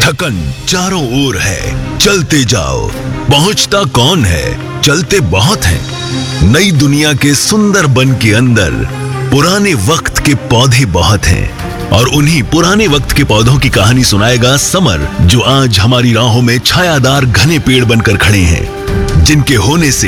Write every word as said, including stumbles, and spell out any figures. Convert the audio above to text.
ढक्कन चारों ओर है, चलते जाओ। पहुंचता कौन है, चलते बहुत हैं। नई दुनिया के सुंदर बन के अंदर पुराने वक्त के पौधे बहुत हैं, और उन्हीं पुराने वक्त के पौधों की कहानी सुनाएगा समर, जो आज हमारी राहों में छायादार घने पेड़ बनकर खड़े हैं, जिनके होने से